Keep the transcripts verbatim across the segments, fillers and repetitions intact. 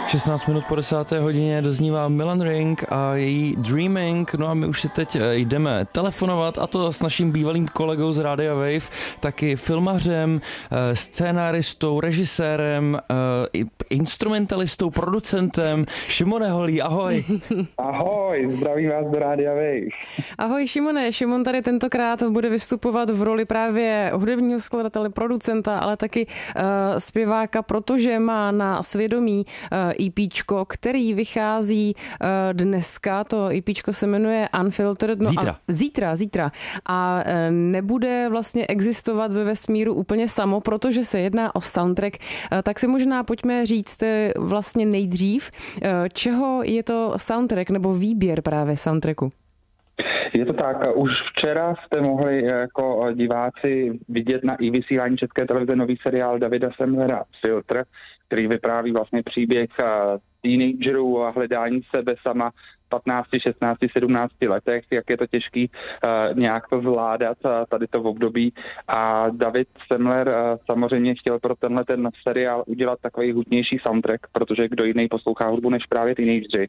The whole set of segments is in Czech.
šestnáct minut po desáté hodině doznívá Milan Ring a její Dreaming. No a my už si teď jdeme telefonovat, a to s naším bývalým kolegou z Rádia Wave, taky filmařem, scénáristou, režisérem, instrumentalistou, producentem. Šimone Holý, ahoj. Ahoj, zdravím vás do Rádia Wave. Ahoj Šimone, Šimon tady tentokrát bude vystupovat v roli právě hudebního skladatele, producenta, ale taky uh, zpěváka, protože má na svědomí uh, EPčko, který vychází uh, dneska. To EPčko se jmenuje Unfiltered. No zítra. A zítra, zítra. A uh, nebude vlastně existovat ve vesmíru úplně samo, protože se jedná o soundtrack. Uh, tak si možná pojďme říct uh, vlastně nejdřív, uh, čeho je to soundtrack nebo výběr právě soundtracku. Je to tak, už včera jste mohli jako diváci vidět na i vysílání České televize nový seriál Davida Semlera Filtr, který vypráví vlastně příběh teenagerů a hledání sebe sama v patnácti, šestnácti, sedmnácti letech, jak je to těžký uh, nějak to zvládat uh, tady to v období. A David Semler uh, samozřejmě chtěl pro tenhle ten seriál udělat takový hudnější soundtrack, protože kdo jiný poslouchá hudbu než právě teenageři.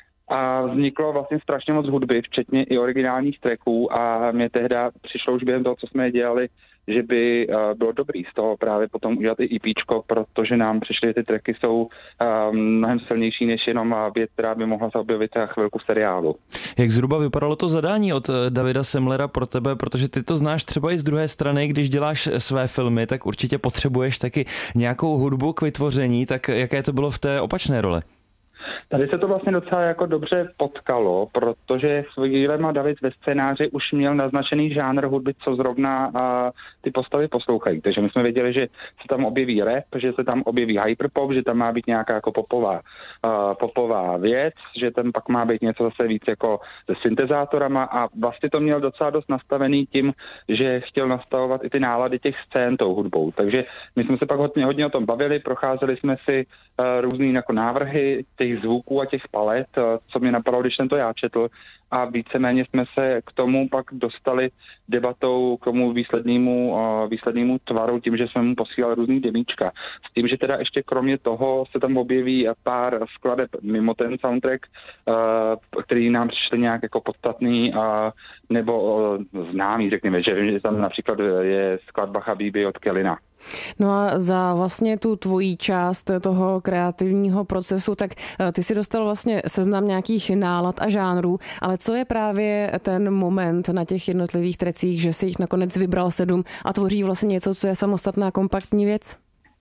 A vzniklo vlastně strašně moc hudby, včetně i originálních tracků, a mě tehda přišlo už během toho, co jsme dělali, že by uh, bylo dobrý z toho právě potom udělat i EPčko, protože nám přišly, že ty tracky jsou uh, mnohem silnější než jenom věc, která by mohla se objevit chvilku v seriálu. Jak zhruba vypadalo to zadání od Davida Semlera pro tebe, protože ty to znáš třeba i z druhé strany, když děláš své filmy, tak určitě potřebuješ taky nějakou hudbu k vytvoření, tak jaké to bylo v té opačné roli? Tady se to vlastně docela jako dobře potkalo, protože s dílem David ve scénáři už měl naznačený žánr hudby, co zrovna a, ty postavy poslouchají. Takže my jsme věděli, že se tam objeví rap, že se tam objeví hyperpop, že tam má být nějaká jako popová, a, popová věc, že tam pak má být něco zase víc jako se syntezátorama, a vlastně to měl docela dost nastavený tím, že chtěl nastavovat i ty nálady těch scén tou hudbou. Takže my jsme se pak hodně, hodně o tom bavili, procházeli jsme si a, různý jako návrhy těch zvuků a těch palet, co mě napadlo, když jsem to já četl, a víceméně jsme se k tomu pak dostali debatou k tomu výslednému, výslednému tvaru, tím, že jsme mu posílali různý demíčka. S tím, že teda ještě kromě toho se tam objeví pár skladeb mimo ten soundtrack, který nám přišly nějak jako podstatný a nebo známý, řekněme, že, že tam například je skladba Habibi od Kelina. No a za vlastně tu tvojí část toho kreativního procesu, tak ty si dostal vlastně seznam nějakých nálad a žánrů, ale co je právě ten moment na těch jednotlivých trecích, že si jich nakonec vybral sedm a tvoří vlastně něco, co je samostatná kompaktní věc?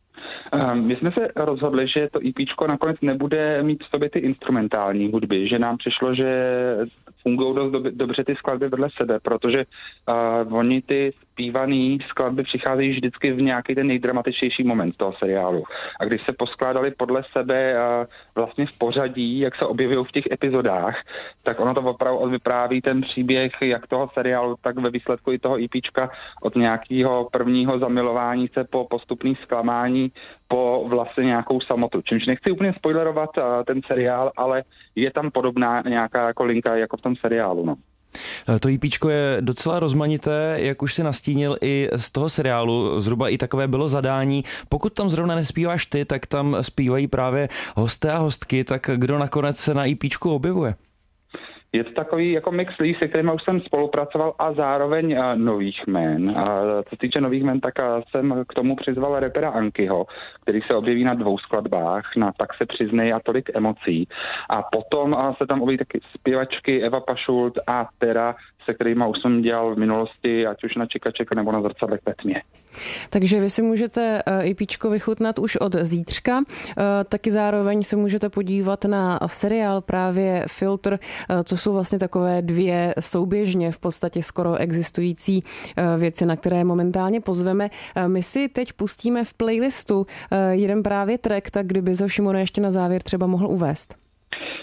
My jsme se rozhodli, že to EPčko nakonec nebude mít v sobě ty instrumentální hudby, že nám přišlo, že fungují dost dobře ty skladby vedle sebe, protože uh, oni ty zpívaný skladby přicházejí vždycky v nějaký ten nejdramatičtější moment toho seriálu. A když se poskládali podle sebe uh, vlastně v pořadí, jak se objevují v těch epizodách, tak ono to opravdu vypráví ten příběh jak toho seriálu, tak ve výsledku i toho EPčka od nějakého prvního zamilování se po postupný zklamání po vlastně nějakou samotu. Čímž nechci úplně spoilerovat uh, ten seriál, ale je tam podobná nějaká jako linka jako v tom seriálu. No. To EPčko je docela rozmanité, jak už si nastínil i z toho seriálu, zhruba i takové bylo zadání. Pokud tam zrovna nespíváš ty, tak tam zpívají právě hosté a hostky, tak kdo nakonec se na EPčku objevuje? Je to takový jako mix lidí, se kterými už jsem spolupracoval, a zároveň uh, nových jmen. A co se týče nových jmen, tak uh, jsem k tomu přizval rapera Ankyho, který se objeví na dvou skladbách, na Tak se přiznej a Tolik emocí. A potom uh, se tam objeví taky zpěvačky Eva Pašult a Tera, se kterýma už jsem dělal v minulosti, ať už na Čekaček nebo na Zrcadlech ve tmě. Takže vy si můžete EPčko vychutnat už od zítřka, taky zároveň se můžete podívat na seriál právě Filtr, co jsou vlastně takové dvě souběžně v podstatě skoro existující věci, na které momentálně pozveme. My si teď pustíme v playlistu jeden právě track, tak kdyby ho Šimone ještě na závěr třeba mohl uvést.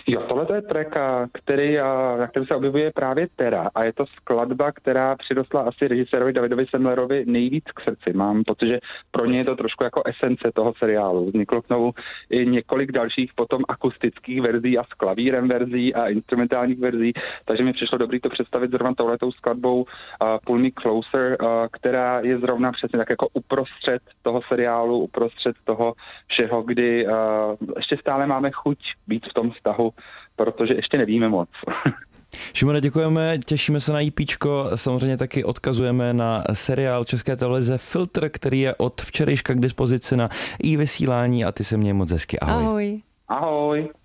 Jo, tohle to je track, který, na kterém se objevuje právě Tera a je to skladba, která přirostla asi režisérovi Davidovi Semlerovi nejvíc k srdci. Mám pocit, že pro ně je to trošku jako esence toho seriálu. Vzniklo k tomu i několik dalších potom akustických verzí a s klavírem verzí a instrumentálních verzí, takže mi přišlo dobrý to představit zrovna touhletou skladbou uh, Pull Me Closer, uh, která je zrovna přesně tak jako uprostřed toho seriálu, uprostřed toho všeho, kdy uh, ještě stále máme chuť být v tom vztahu, protože ještě nevíme moc. Šimone, děkujeme, těšíme se na EPčko, samozřejmě taky odkazujeme na seriál České televize Filtr, který je od včerejška k dispozici na i vysílání a ty se měj moc hezky. Ahoj. Ahoj. Ahoj.